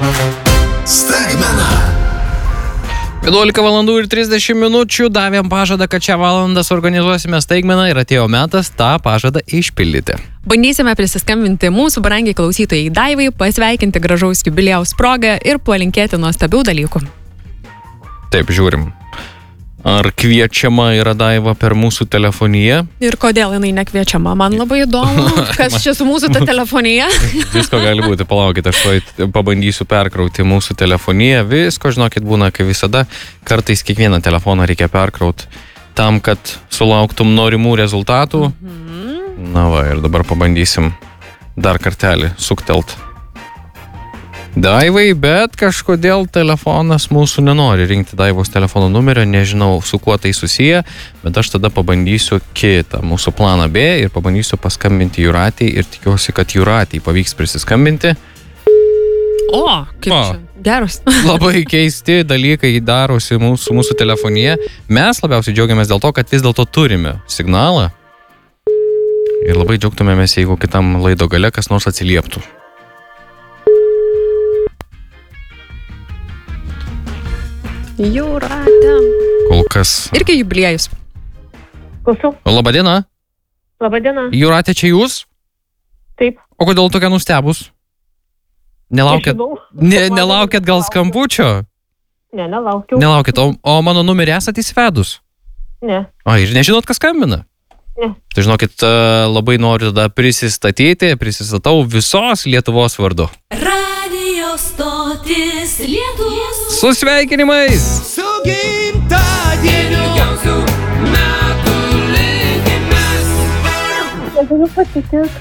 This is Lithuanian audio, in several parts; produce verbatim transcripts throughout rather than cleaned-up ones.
Staigmena. vienuolika valandų ir trisdešimt minučių davėm pažadą, kad šią valandą suorganizuosime staigmeną ir atėjo metas tą pažadą išpildyti. Bandysime prisiskambinti mūsų brangiai klausytojai Daivai, pasveikinti gražaus jubiliejaus progą ir palinkėti nuostabių dalykų. Taip, žiūrim. Ar kviečiama yra Daiva per mūsų telefoniją? Ir kodėl jinai nekviečiama? Man labai įdomu, kas čia su mūsų ta telefonija. Visko gali būti, palaukite, aš tuoj pabandysiu perkrauti mūsų telefoniją. Visko, žinokit, būna, kai visada kartais kiekvieną telefoną reikia perkrauti tam, kad sulauktum norimų rezultatų. Mhm. Na va, ir dabar pabandysim dar kartelį suktelt Daivai, bet kažkodėl telefonas mūsų nenori rinkti Daivos telefono numerio, nežinau, su kuo tai susiję, bet aš tada pabandysiu kitą mūsų planą B ir pabandysiu paskambinti Jūratei ir tikiuosi, kad Jūratei pavyks prisiskambinti. O, kaip O. čia? Geras. Labai keisti dalykai darosi mūsų, mūsų telefonija. Mes labiausiai džiaugiamės dėl to, kad vis dėlto turime signalą ir labai džiaugtumėmės, jeigu kitam laido gale kas nors atsilieptų. Jūratė. Kol kas. Irgi jubiliejus. Klausau. Labadiena. Labadiena. Jūratė, čia jūs? Taip. O kodėl tokia nustebus? Nelaukėt, Nežinau. ne, nelaukėt gal skambučio? Ne, nelaukiau. Nelaukėt, o, o mano numerį esat įsivedus? Ne. O, ir nežinot, kas skambina? Ne. Tai žinokit, labai noriu tada prisistatyti, prisistatau visos Lietuvos vardu. Radio stotis Lietuvos. Su sveikinimais! Su gimtadieniu. Ilgiausių metų linkimės. Negaliu patikėti.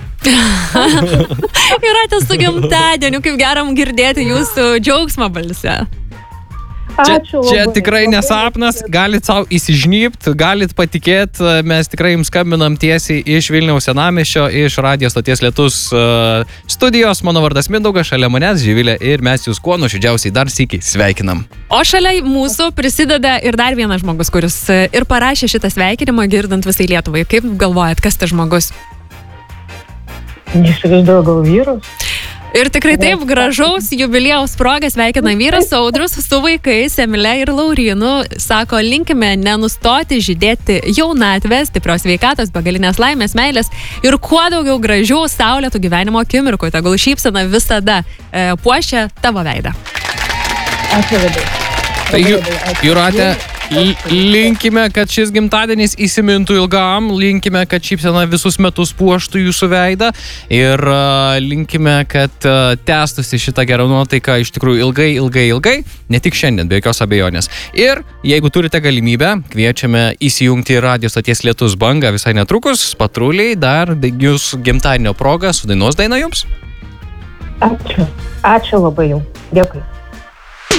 Jūratė, su gimtadieniu, kaip geram girdėti jūsų džiaugsmą balse. Čia, Ačiū čia labai. tikrai nesapnas, galit savo įsižnypt, galit patikėti, mes tikrai jums skambinam tiesiai iš Vilniaus senamiesčio, iš Radio stoties Lietus uh, studijos. Mano vardas Mindaugas, šalia manęs Živilė ir mes jūs kuo nuoširdžiausiai dar sykį sveikinam. O šalia mūsų prisideda ir dar vienas žmogus, kuris ir parašė šitą sveikinimą girdant visai Lietuvai. Kaip galvojat, kas tas žmogus? Neįsivaizduoju, gal vyrus. Ir tikrai taip, gražaus jubiliejaus progą sveikina vyras Audrius su vaikais Emile ir Laurynu. Sako, linkime nenustoti žydėti jaunatvės, stiprios sveikatos, begalinės laimės, meilės ir kuo daugiau gražių saulėtų gyvenimo akimirkų. Tegul šypsena visada e, puošia tavo veidą. Ačiū labai. Tai Ju- Jūratė, l- linkime, kad šis gimtadienis įsimintų ilgam, linkime, kad šypsena visus metus puoštų jūsų veidą ir uh, linkime, kad uh, tęstųsi šitą gerą nuotaiką iš tikrųjų ilgai, ilgai, ilgai, ne tik šiandien, be jokios abejonės. Ir jeigu turite galimybę, kviečiame įsijungti Radio stoties Lietus bangą visai netrukus, patruliai dar jūs gimtadienio progą sudainuos dainą jums. Ačiū. Ačiū labai jums. Dėkui.